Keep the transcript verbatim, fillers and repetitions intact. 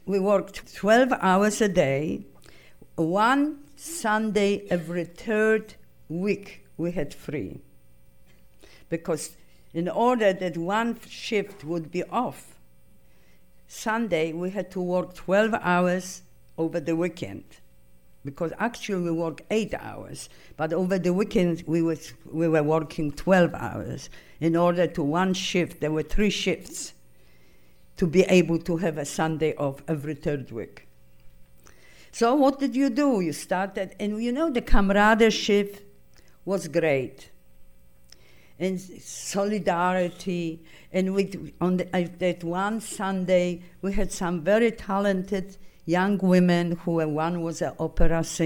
We worked twelve hours a day. One Sunday every third week we had free. Because in order that one shift would be off, Sunday we had to work twelve hours over the weekend. Because actually we work eight hours, but over the weekend we was we were working twelve hours. In order to one shift, there were three shifts to be able to have a Sunday off every third week. So what did you do? You started, and you know the camaraderie was great. And solidarity, and we, on the, uh, that one Sunday, we had some very talented young women who, uh, one was an opera singer,